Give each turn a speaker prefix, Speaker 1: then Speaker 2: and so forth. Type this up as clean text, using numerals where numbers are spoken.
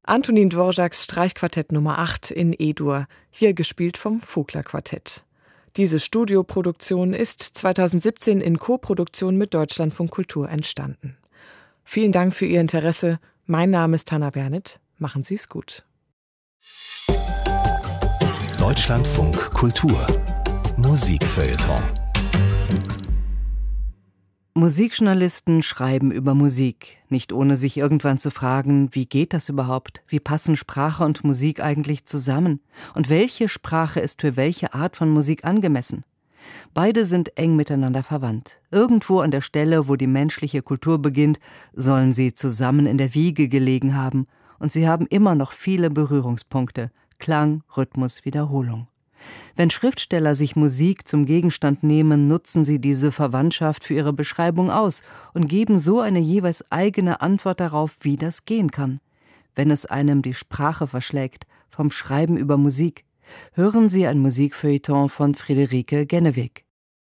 Speaker 1: Antonin Dvořáks Streichquartett Nummer 8 in E-Dur, hier gespielt vom Vogler Quartett. Diese Studioproduktion ist 2017 in Koproduktion mit Deutschlandfunk Kultur entstanden. Vielen Dank für Ihr Interesse. Mein Name ist Hanna Bernet. Machen Sie es gut.
Speaker 2: Deutschlandfunk Kultur Musikfeuilleton.
Speaker 3: Musikjournalisten schreiben über Musik, nicht ohne sich irgendwann zu fragen, wie geht das überhaupt? Wie passen Sprache und Musik eigentlich zusammen? Und welche Sprache ist für welche Art von Musik angemessen? Beide sind eng miteinander verwandt. Irgendwo an der Stelle, wo die menschliche Kultur beginnt, sollen sie zusammen in der Wiege gelegen haben. Und sie haben immer noch viele Berührungspunkte: Klang, Rhythmus, Wiederholung. Wenn Schriftsteller sich Musik zum Gegenstand nehmen, nutzen sie diese Verwandtschaft für ihre Beschreibung aus und geben so eine jeweils eigene Antwort darauf, wie das gehen kann. Wenn es einem die Sprache verschlägt, vom Schreiben über Musik, hören Sie ein Musikfeuilleton von Friederike Genneweg.